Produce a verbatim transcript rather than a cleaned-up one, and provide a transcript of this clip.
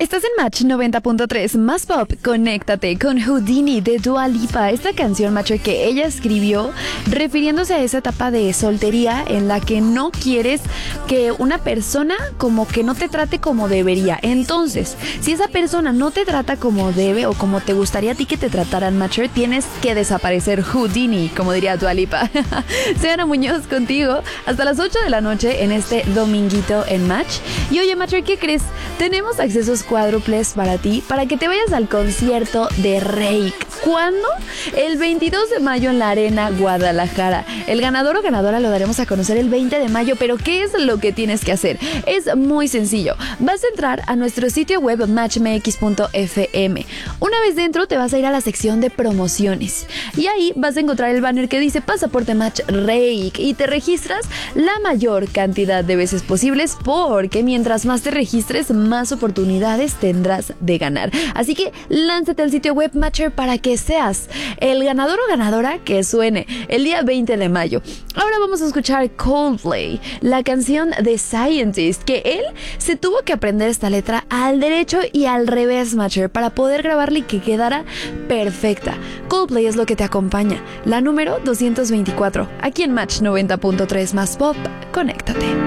Estás en Match noventa punto tres, más pop, conéctate con Houdini de Dua Lipa. Esta canción, macho, que ella escribió refiriéndose a esa etapa de soltería en la que no quieres que una persona como que no te trate como debería. Entonces, si esa persona no te trata como debe o como te gustaría a ti que te trataran, macho, tienes que desaparecer. Houdini, como diría Dua Lipa. Seana Muñoz contigo hasta las ocho de la noche en este dominguito en Match. Y oye, macho, ¿qué crees? Tenemos accesos cuádruples para ti, para que te vayas al concierto de Reik. ¿Cuándo? El veintidós de mayo en la Arena Guadalajara. El ganador o ganadora lo daremos a conocer el veinte de mayo, pero ¿qué es lo que tienes que hacer? Es muy sencillo. Vas a entrar a nuestro sitio web match m x punto f m. Una vez dentro te vas a ir a la sección de promociones y ahí vas a encontrar el banner que dice Pasaporte Match Reik y te registras la mayor cantidad de veces posibles, porque mientras más te registres, más oportunidades tendrás de ganar. Así que lánzate al sitio web Matcher para que seas el ganador o ganadora que suene el día veinte de mayo. Ahora vamos a escuchar Coldplay, la canción de Scientist, que él se tuvo que aprender esta letra al derecho y al revés, Matcher, para poder grabarla y que quedara perfecta. Coldplay es lo que te acompaña, la número doscientos veinticuatro, aquí en Match noventa punto tres, más pop, conéctate.